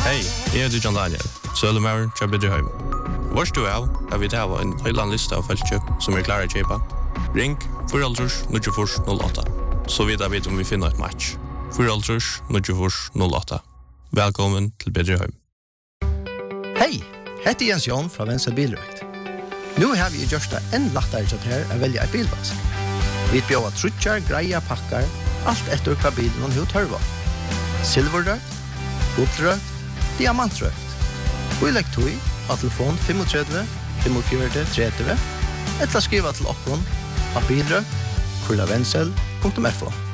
Hej, jeg heter John Daniel, Søllemauren til Bedreheim. Vårs du er vi til en høyland liste av feltkjøp som klare å kjøpe. Ring 4-0-94-08, så vet vi om vi finner et match. 4-0-94-08. Velkommen til Bedreheim. Hej, heter Jens Jon fra Venstre Bilrøkt. Nu har vi gjort det enn lettere til her å velge et bilvask. Vi bjør trutjar, greia, pakkar, alt etter hva bilen og hva tørva. Silverrøkt, gullrøkt, diamantrøkt. Og legg tog av telefon 35 45 30 eller skriva til okkon av bilrøkt.kurlavensel.fo.